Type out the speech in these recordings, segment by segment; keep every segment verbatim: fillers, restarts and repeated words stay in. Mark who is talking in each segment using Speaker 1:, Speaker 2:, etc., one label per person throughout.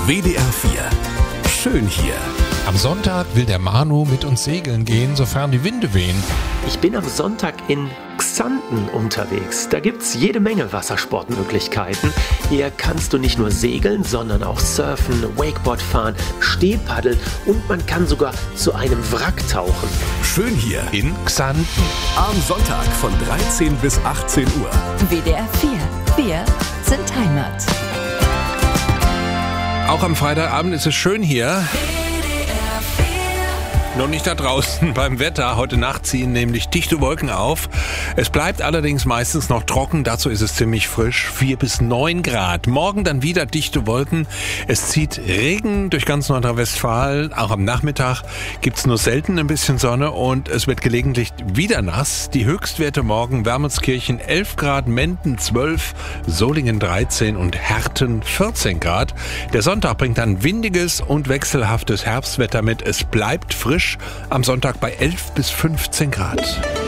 Speaker 1: W D R vier. Schön hier.
Speaker 2: Am Sonntag will der Manu mit uns segeln gehen, sofern die Winde wehen.
Speaker 3: Ich bin am Sonntag in Xanten unterwegs. Da gibt's jede Menge Wassersportmöglichkeiten. Hier kannst du nicht nur segeln, sondern auch surfen, Wakeboard fahren, Stehpaddeln und man kann sogar zu einem Wrack tauchen.
Speaker 1: Schön hier
Speaker 2: In Xanten.
Speaker 1: am Sonntag von dreizehn bis achtzehn Uhr.
Speaker 4: W D R vier. Wir sind Heimat.
Speaker 2: Auch am Freitagabend ist es schön hier. Noch nicht da draußen beim Wetter. Heute Nacht ziehen nämlich dichte Wolken auf. Es bleibt allerdings meistens noch trocken. Dazu ist es ziemlich frisch. vier bis neun Grad. Morgen dann wieder dichte Wolken. Es zieht Regen durch ganz Nordrhein-Westfalen. Auch am Nachmittag gibt's nur selten ein bisschen Sonne und es wird gelegentlich wieder nass. Die Höchstwerte morgen: Wermelskirchen elf Grad, Menden zwölf, Solingen dreizehn und Herten vierzehn Grad. Der Sonntag bringt dann windiges und wechselhaftes Herbstwetter mit. Es bleibt frisch. Am Sonntag bei elf bis fünfzehn Grad.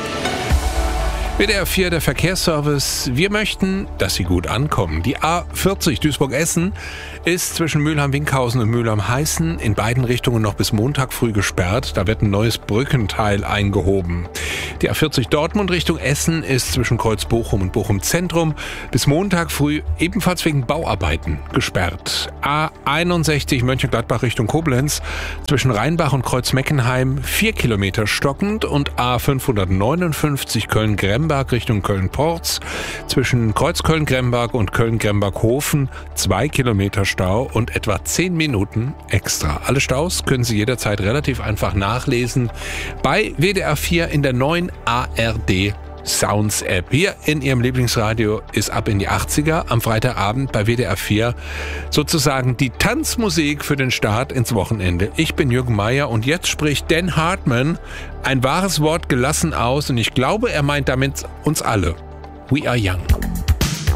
Speaker 2: W D R vier, der Verkehrsservice. Wir möchten, dass Sie gut ankommen. Die A vierzig Duisburg-Essen ist zwischen Mülheim-Winkhausen und Mülheim-Heißen in beiden Richtungen noch bis Montag früh gesperrt. Da wird ein neues Brückenteil eingehoben. Die A vierzig Dortmund Richtung Essen ist zwischen Kreuz-Bochum und Bochum-Zentrum bis Montag früh ebenfalls wegen Bauarbeiten gesperrt. A einundsechzig Mönchengladbach Richtung Koblenz zwischen Rheinbach und Kreuz-Meckenheim vier Kilometer stockend und A fünfhundertneunundfünfzig Köln-Gremberg Richtung Köln-Porz zwischen Kreuz-Köln-Gremberg und Köln-Gremberg-Hofen zwei Kilometer Stau und etwa zehn Minuten extra. Alle Staus können Sie jederzeit relativ einfach nachlesen bei W D R vier in der neuen A R D Sounds App. Hier in Ihrem Lieblingsradio ist ab in die achtziger am Freitagabend bei W D R vier sozusagen die Tanzmusik für den Start ins Wochenende. Ich bin Jürgen Meier und jetzt spricht Dan Hartman ein wahres Wort gelassen aus und ich glaube, er meint damit uns alle. We are young.